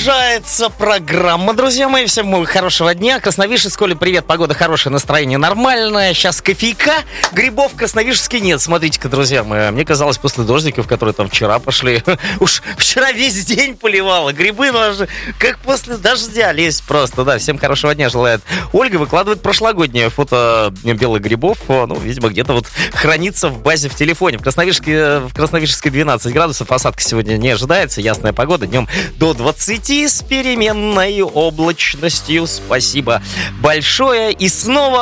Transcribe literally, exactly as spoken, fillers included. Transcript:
Продолжается программа, друзья мои. Всем хорошего дня. Красновишерск, Коля, привет. Погода хорошая, настроение нормальное. Сейчас кофейка. Грибов в Красновишерске нет. Смотрите-ка, друзья мои. Мне казалось, после дождиков, которые там вчера пошли, уж вчера весь день поливало. Грибы даже как после дождя лезть просто. Да, всем хорошего дня желает Ольга. Выкладывает прошлогоднее фото белых грибов. Ну, видимо, где-то вот хранится в базе в телефоне. В Красновишерске, в Красновишерске двенадцать градусов. Осадка сегодня не ожидается. Ясная погода. Днем до двадцати с переменной облачностью. Спасибо большое. И снова